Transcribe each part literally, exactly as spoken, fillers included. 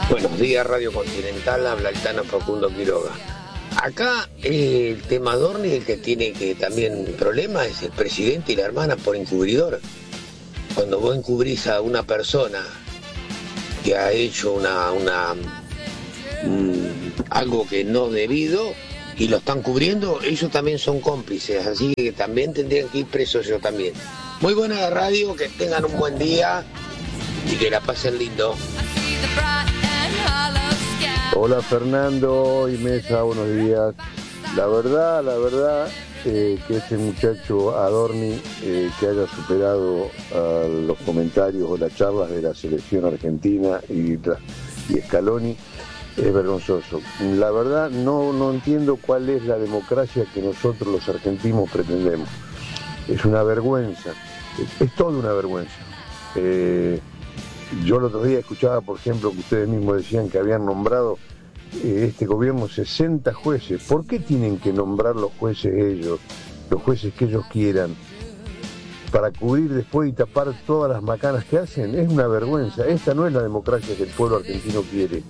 Buenos días, Radio Continental, habla el Tano Facundo Quiroga. Acá eh, el tema Adorni, el que tiene que también problema es el presidente y la hermana por encubridor. Cuando vos encubrís a una persona que ha hecho una, una um, algo que no debido y lo están cubriendo, ellos también son cómplices, así que también tendrían que ir presos yo también. Muy buena la radio, que tengan un buen día y que la pasen lindo. Hola Fernando y Mesa, buenos días. La verdad, la verdad, eh, que ese muchacho Adorni, eh, que haya superado a los comentarios o las charlas de la selección argentina y, y Scaloni, es vergonzoso. La verdad, no, no entiendo cuál es la democracia que nosotros los argentinos pretendemos. Es una vergüenza, es, es toda una vergüenza. Eh, Yo el otro día escuchaba, por ejemplo, que ustedes mismos decían que habían nombrado eh, este gobierno sesenta jueces. ¿Por qué tienen que nombrar los jueces ellos, los jueces que ellos quieran, para cubrir después y tapar todas las macanas que hacen? Es una vergüenza. Esta no es la democracia que el pueblo argentino quiere.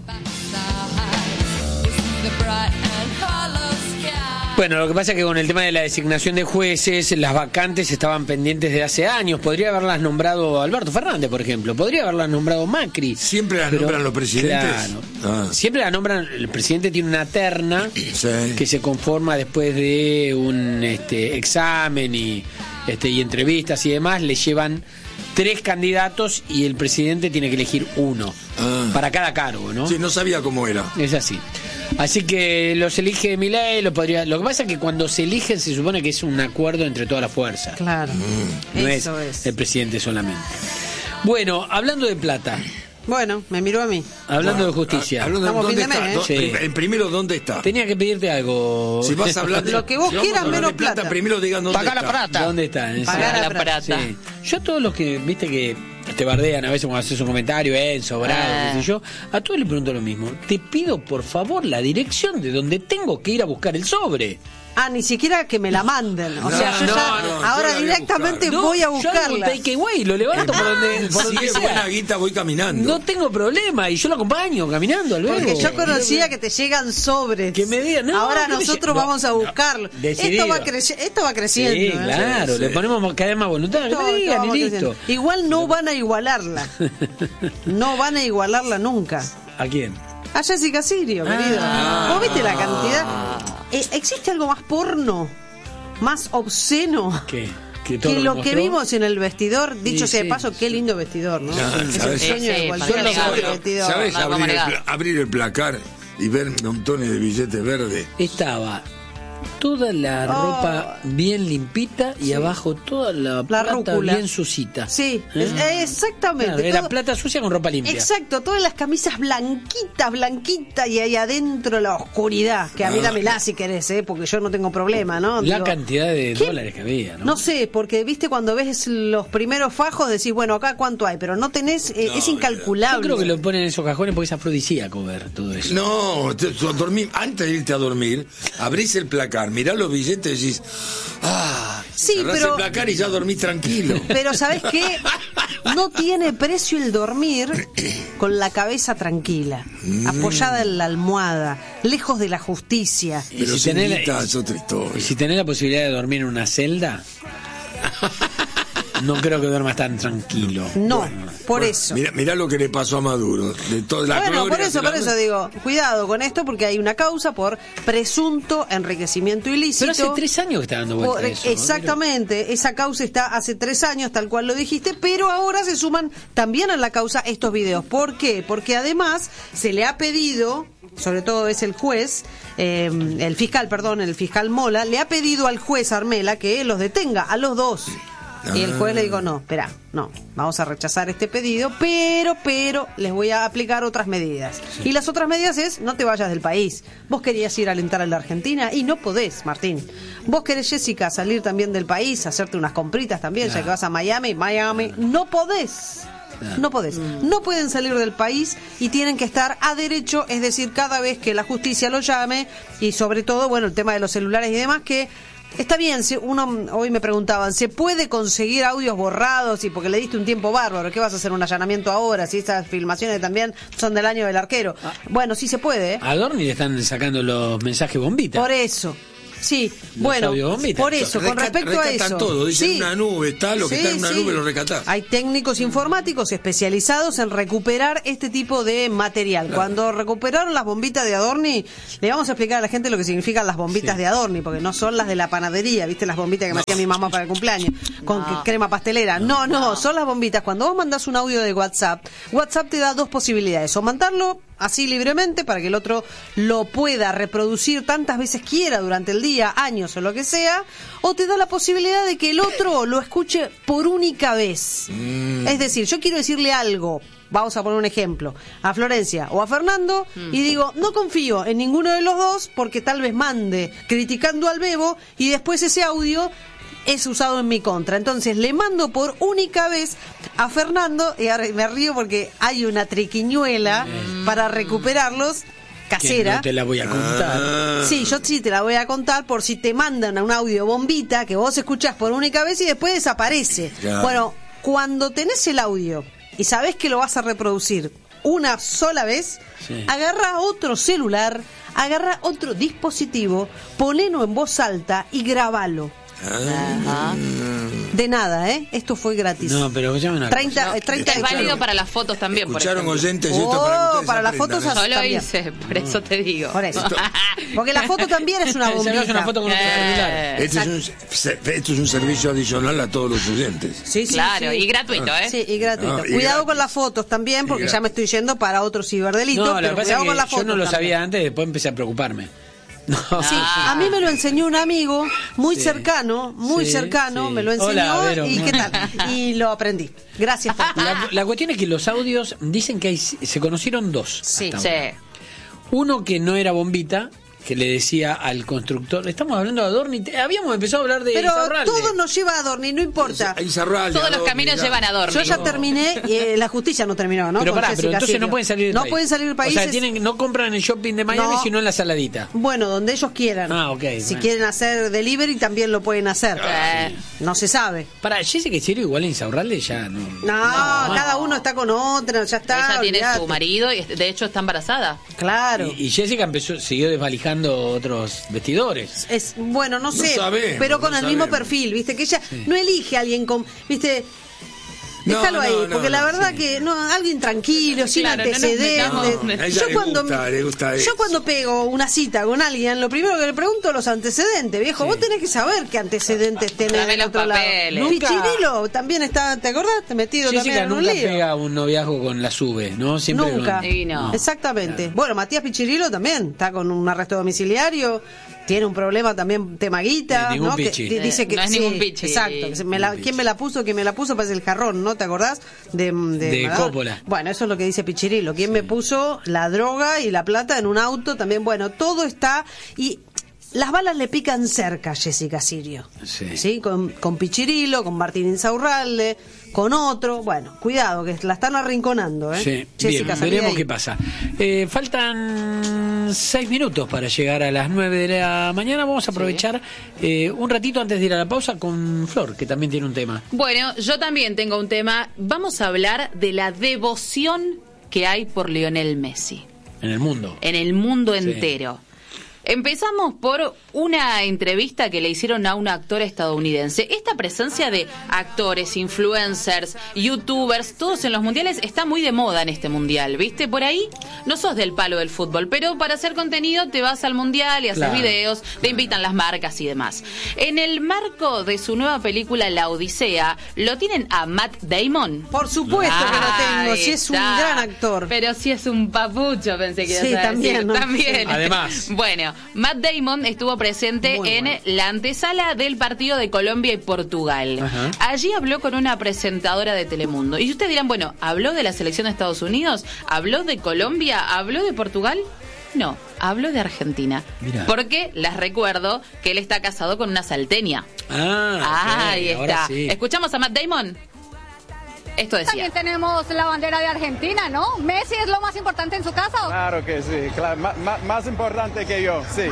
Bueno, lo que pasa es que con el tema de la designación de jueces, las vacantes estaban pendientes de hace años. Podría haberlas nombrado Alberto Fernández, por ejemplo. Podría haberlas nombrado Macri. ¿Siempre las pero, nombran los presidentes? Claro. Ah. Siempre las nombran. El presidente tiene una terna sí. que se conforma después de un este, examen y, este, y entrevistas y demás. Le llevan tres candidatos y el presidente tiene que elegir uno ah. para cada cargo, ¿no? Sí, no sabía cómo era. Es así. Así que los elige Milei, lo podría. Lo que pasa es que cuando se eligen se supone que es un acuerdo entre todas las fuerzas. Claro. No Eso es, es el presidente solamente. Bueno, hablando de plata. Bueno, me miró a mí. Hablando bueno, de justicia. Hablando de ¿dónde está? Mes, ¿eh? Sí. Primero, ¿dónde está? Tenía que pedirte algo. Si vas a hablar de lo que vos si quieras, menos plata, plata. Primero digan dónde Pagar está. la plata. ¿Dónde está? Pagar la plata. Sí. Yo a todos los que, viste que te bardean a veces cuando haces un comentario, eh, sobrado, ah. qué sé yo, a todos les pregunto lo mismo. Te pido por favor la dirección de donde tengo que ir a buscar el sobre. Ah, ni siquiera que me la manden. O no, sea, yo no, ya no, ahora yo directamente no, voy a Yo buscarla. hago un takeaway, lo levanto por donde, por donde Si es sea. buena guita, voy caminando. No tengo problema y yo lo acompaño caminando al Porque luego. yo conocía que te llegan sobres. Que me digan, no, ahora que me nosotros lle- vamos a buscarlo. no, decidido. esto va creci- esto va creciendo. Sí, ¿eh? claro, Sí, le sí. ponemos cada vez más voluntad. Que Esto- me esto digan vamos y creciendo. listo. Igual no van a igualarla. No van a igualarla nunca. ¿A quién? A Jessica Sirio, querido. Ah. ¿Vos viste la cantidad? Eh, ¿Existe algo más porno? ¿Más obsceno? ¿Qué? Que, todo Que lo mostró. que vimos en el vestidor, dicho Sí, sea de sí, paso, sí. qué lindo vestidor, ¿no? Ya, Es el ¿sabes? sueño Sí, de sí, cualquier para hombre, que el vestidor. ¿Sabes No, abrir, vamos a el, negar. pla- abrir el placar y ver montones de billetes verdes? Estaba toda la Oh. ropa bien limpita y Sí. abajo toda la, La plata rúcula. bien sucita. Sí, ¿Eh? es- eh, exactamente. Claro, era Todo- plata sucia con ropa limpia. Exacto, todas las camisas blanquitas, blanquitas y ahí adentro la oscuridad. Que a mí Ah. dámela si querés, ¿eh? Porque yo no tengo problema, ¿no? La Digo, cantidad de ¿qué? dólares que había, ¿no? No sé, porque viste cuando ves los primeros fajos decís, bueno, acá cuánto hay, pero no tenés, eh, No, es Yo incalculable. creo que lo ponen en esos cajones porque es afrodisíaco ver todo eso. No, te, te- dormí, antes de irte a dormir, abrís el placar, mirás los billetes y decís, ah, Sí, cerrás pero- el placar y ya dormís tranquilo. Pero ¿sabés qué? No tiene precio el dormir con la cabeza tranquila, apoyada en la almohada, lejos de la justicia. Y Pero si sin tenés, guita es otra historia. y si tenés la posibilidad de dormir en una celda, no creo que duermas tan tranquilo. No, por Bueno, eso. Mirá, mirá lo que le pasó a Maduro. De toda la Bueno, gloria por eso, de la por eso noche. digo, cuidado con esto porque hay una causa por presunto enriquecimiento ilícito. Pero hace tres años que está dando vuelta Por- eso, ¿no? exactamente, esa causa está hace tres años, tal cual lo dijiste, pero ahora se suman también a la causa estos videos. ¿Por qué? Porque además se le ha pedido, sobre todo es el juez, eh, el fiscal, perdón, el fiscal Mola, le ha pedido al juez Armela que los detenga a los dos. Y el juez le dijo, no, espera, no, vamos a rechazar este pedido, pero, pero, les voy a aplicar otras medidas. Y las otras medidas es, no te vayas del país. Vos querías ir a alentar a la Argentina y no podés, Martín. Vos querés, Jessica, salir también del país, hacerte unas compritas también, ya que vas a Miami, Miami, no podés. No podés. No pueden salir del país y tienen que estar a derecho, es decir, cada vez que la justicia lo llame y sobre todo, bueno, el tema de los celulares y demás, que está bien, si uno hoy me preguntaban, ¿se puede conseguir audios borrados? Y porque le diste un tiempo bárbaro, ¿qué vas a hacer un allanamiento ahora? Si esas filmaciones también son del año del arquero. Ah. Bueno, sí se puede, ¿eh? A Adorni le están sacando los mensajes bombitas. Por eso. Sí, los bueno, por eso, con Recat, respecto a eso. Todo, dicen sí, una nube, está, lo que sí, está en una sí. nube lo recatás. Hay técnicos informáticos especializados en recuperar este tipo de material. Claro. Cuando recuperaron las bombitas de Adorni, le vamos a explicar a la gente lo que significan las bombitas sí. de Adorni, porque no son las de la panadería, ¿viste? Las bombitas que no. me hacía mi mamá para el cumpleaños, con no. crema pastelera. No, no, no, son las bombitas. Cuando vos mandás un audio de WhatsApp, WhatsApp te da dos posibilidades, o mandarlo así libremente para que el otro lo pueda reproducir tantas veces quiera durante el día, años o lo que sea, o te da la posibilidad de que el otro lo escuche por única vez. Mm. Es decir, yo quiero decirle algo, vamos a poner un ejemplo, a Florencia o a Fernando, mm. y digo, no confío en ninguno de los dos porque tal vez mande criticando al Bebo y después ese audio es usado en mi contra. Entonces le mando por única vez a Fernando, y ahora me río porque hay una triquiñuela mm. para recuperarlos, casera. Que no te la voy a contar. Sí, yo sí te la voy a contar por si te mandan a un audio bombita que vos escuchás por única vez y después desaparece. Claro. Bueno, cuando tenés el audio y sabés que lo vas a reproducir una sola vez, sí. agarra otro celular, agarra otro dispositivo, ponelo en voz alta y grabalo. Ajá. De nada, ¿eh? Esto fue gratis. No, pero llame una treinta, cosa. treinta es válido para las fotos también. Escucharon por oyentes oh, esto para, que para las fotos yo lo hice, por eso te digo. Por eso. Porque la foto también es una bombita. Es una foto con otro celular. Este es, un, esto es un servicio adicional a todos los oyentes. Sí, sí, claro, sí. y gratuito, ¿eh? Sí, y gratuito. No, y cuidado gratis. Con las fotos también, porque ya me estoy yendo para otro ciberdelito. No, pero la cuidado que con las fotos. yo no lo también. sabía antes, después empecé a preocuparme. No. Sí, a mí me lo enseñó un amigo muy sí. cercano, muy sí, cercano, sí. me lo enseñó. Hola, Vero, y qué tal, y lo aprendí. Gracias por la, la cuestión es que los audios dicen que hay, se conocieron dos. Sí, sí. Uno que no era bombita, que le decía al constructor, estamos hablando de Adorni, habíamos empezado a hablar de Pero Izarralde. todo nos lleva a Adorni, no importa. Izarralde, Todos los Adorni, caminos ya. llevan a Adorni. Yo ya terminé, y eh, la justicia no terminó, ¿no? Pero Con pará, Jessica pero entonces Sirio. no pueden salir del No país. pueden salir del país. O sea, tienen, no compran en el shopping de Miami, No. sino en la saladita. Bueno, donde ellos quieran. Ah, ok. Si bueno. quieren hacer delivery, también lo pueden hacer. Eh. No se sabe. Para Jessica Sirio igual en Insaurralde ya no. No, no, cada uno está con otra, ya está. Ella tiene olvidate. su marido y de hecho está embarazada. Claro. Y, y Jessica empezó, siguió desvalijando otros vestidores. Es bueno, no sé, No sabemos, pero con no el mismo sabemos. perfil, ¿viste? Que ella Sí. no elige a alguien con, ¿viste? No, Déjalo no, ahí, no, porque la no, verdad sí. que no, alguien tranquilo, sin Claro, no nos antecedentes. metamos. A ella yo le cuando gusta, le gusta yo eso. cuando pego una cita con alguien, lo primero que le pregunto es los antecedentes, viejo. Sí. Vos tenés que saber qué antecedentes tenés Dame del los otro lado. papeles. Nunca- Pichirilo también está, ¿te acordás? Te metido Jessica también en un nunca lío. pega un noviazgo con la sube, ¿no? Siempre Nunca. con- Y no. Exactamente. Claro. Bueno, Matías Pichirilo también está con un arresto domiciliario. Tiene un problema también tema guita, Eh, ningún ¿no? Que pichi. di- dice Eh, que no es sí, ningún pichi. exacto. que me la- Ningún ¿Quién pichi. me la puso? ¿Quién me la puso? Parece el jarrón, ¿no? ¿Te acordás? De, de, De Maradona. Coppola. Bueno, eso es lo que dice Pichirilo. ¿Quién me puso la droga y la plata en un auto? También, bueno, todo está... y las balas le pican cerca a Jessica Sirio. Sí. Con, con Pichirilo, con Martín Insaurralde, con otro. Bueno, cuidado, que la están arrinconando, ¿eh? Sí, Jessica, bien, salí de veremos ahí. qué pasa. Eh, faltan seis minutos para llegar a las nueve de la mañana. Vamos a aprovechar eh, un ratito antes de ir a la pausa con Flor, que también tiene un tema. Bueno, yo también tengo un tema. Vamos a hablar de la devoción que hay por Lionel Messi En el mundo. en el mundo Sí. entero. Empezamos por una entrevista que le hicieron a un actor estadounidense. Esta presencia de actores, influencers, youtubers, todos en los mundiales, está muy de moda en este mundial, ¿viste? Por ahí no sos del palo del fútbol, pero para hacer contenido te vas al mundial y haces Claro, videos, te invitan las marcas y demás. En el marco de su nueva película La Odisea, lo tienen a Matt Damon. Por supuesto que lo tengo, Ahí si es un está. gran actor. Pero si es un papucho, pensé que ibas Sí, a también, decir. ¿no? También. Además. Bueno, Matt Damon estuvo presente Muy en bueno. la antesala del partido de Colombia y Portugal. Ajá. Allí habló con una presentadora de Telemundo. Y ustedes dirán, bueno, ¿habló de la selección de Estados Unidos? ¿Habló de Colombia? ¿Habló de Portugal? No, habló de Argentina. Mirá. Porque les recuerdo que él está casado con una salteña. Ah, ok, Ahí ahora está. sí. ¿Escuchamos a Matt Damon? Esto decía. También tenemos la bandera de Argentina, ¿no? ¿Messi es lo más importante en su casa? Claro que sí, claro, más, más importante que yo, sí.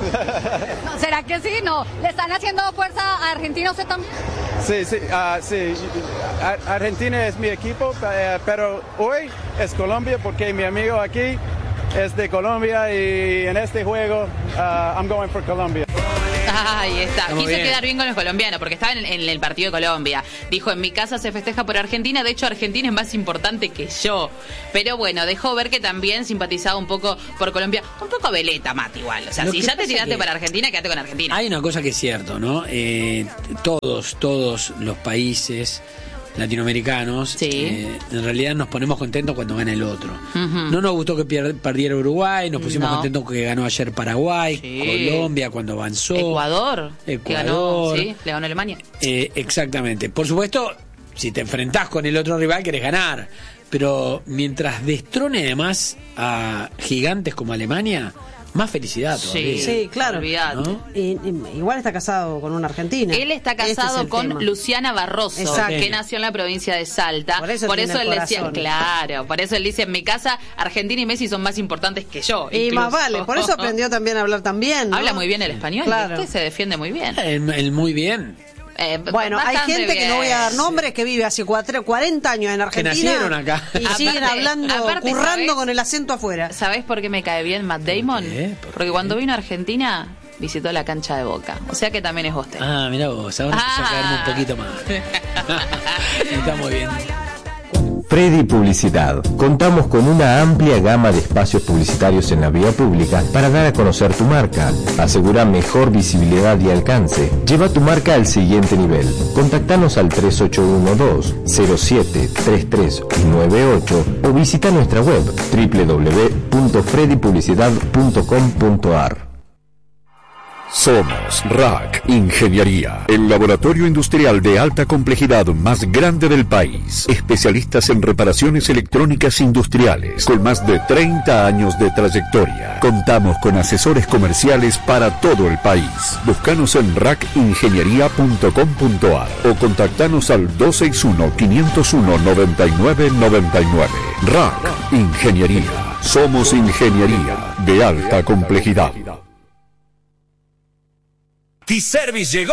¿Será que sí? No. ¿Le están haciendo fuerza a Argentina usted también? Sí, sí, uh, sí. Argentina es mi equipo, uh, pero hoy es Colombia porque mi amigo aquí es de Colombia y en este juego uh, I'm going for Colombia. Ahí está. Estamos Quiso bien. quedar bien con los colombianos porque estaba en, en el partido de Colombia. Dijo, en mi casa se festeja por Argentina. De hecho, Argentina es más importante que yo. Pero bueno, dejó ver que también simpatizaba un poco por Colombia. Un poco veleta, Mati, igual. O sea, Lo si que ya te pasa tiraste que para Argentina, quédate con Argentina. Hay una cosa que es cierto, ¿no? Eh, todos, todos los países latinoamericanos, Sí. eh, en realidad nos ponemos contentos cuando gana el otro. Ujú. No nos gustó que pier- perdiera Uruguay, nos pusimos No. contentos que ganó ayer Paraguay, Sí. Colombia cuando avanzó. Ecuador, que ganó, Ecuador. sí, le ganó a Alemania. Eh, exactamente. Por supuesto, si te enfrentás con el otro rival, querés ganar. Pero mientras destrone además a gigantes como Alemania, más felicidad todavía. Sí, Sí, claro. olvidate. ¿No? Y- y- igual está casado con una argentina. Él está Este es casado el con tema. Luciana Barroso, Exacto. que nació en la provincia de Salta. Por eso tiene el él decía, corazón. claro, por eso él dice, en mi casa Argentina y Messi son más importantes que yo. Y incluso. más vale, por eso aprendió también a hablar tan bien, ¿no? Habla muy bien el español, Claro. ¿viste? Se defiende muy bien. El, el muy bien. Eh, Bueno, hay bastante gente que no voy a dar bien. nombres que vive hace cuatro- cuarenta años en Argentina. nacieron acá. Y siguen Aparte- hablando, aparte, currando ¿sabes? con el acento afuera. ¿Sabés por qué me cae bien Matt Damon? ¿Por qué? ¿Por Porque qué? cuando vino a Argentina visitó la cancha de Boca. O sea que también es hostel. Ah, mira vos, ahora empezó a caerme un poquito más. Está muy bien. Freddy Publicidad. Contamos con una amplia gama de espacios publicitarios en la vía pública para dar a conocer tu marca. Asegura mejor visibilidad y alcance. Lleva tu marca al siguiente nivel. Contactanos al tres ocho uno dos cero siete tres tres nueve ocho o visita nuestra web doble u doble u doble u punto freddy publicidad punto com punto a r. Somos Rack Ingeniería, el laboratorio industrial de alta complejidad más grande del país. Especialistas en reparaciones electrónicas industriales, con más de treinta años de trayectoria. Contamos con asesores comerciales para todo el país. Búscanos en rack ingeniería punto com punto a r o contactanos al dos seis uno, cinco cero uno, nueve nueve nueve nueve. Rack Ingeniería. Somos ingeniería de alta complejidad. T-Service llegó